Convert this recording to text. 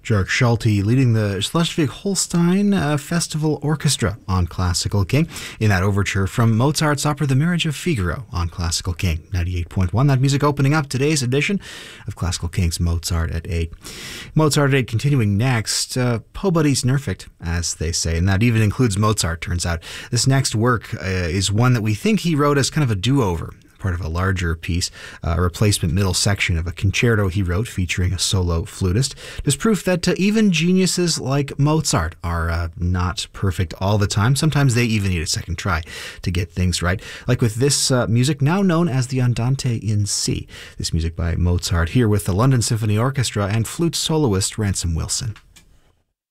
Jörg Schulte leading the Schleswig-Holstein Festival Orchestra on Classical King in that overture from Mozart's opera The Marriage of Figaro on Classical King 98.1. That music opening up today's edition of Classical King's Mozart at 8. Mozart at 8 continuing next, Po Buddy's Nerfect, as they say, and that even includes Mozart, turns out. This next work is one that we think he wrote as kind of a do-over, part of a larger piece, a replacement middle section of a concerto he wrote featuring a solo flutist. There's proof that even geniuses like Mozart are not perfect all the time. Sometimes they even need a second try to get things right. Like with this music now known as the Andante in C. This music by Mozart here with the London Symphony Orchestra and flute soloist Ransom Wilson.